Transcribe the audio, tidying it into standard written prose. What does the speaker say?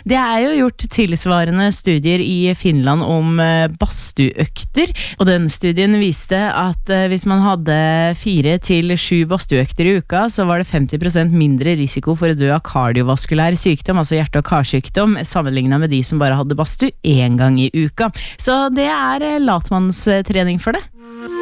Det jo gjort tilsvarende studier i Finland om badstuøkter, og den studien viste at hvis man hadde 4 til 7 badstuøkter i uka, så var det 50% mindre risiko for å dø av kardiovaskulær sykdom, altså hjerte- og karsykdom, sammenlignet med de som bare hadde badstu 1 gang i uka. Så det latmannstrening for det.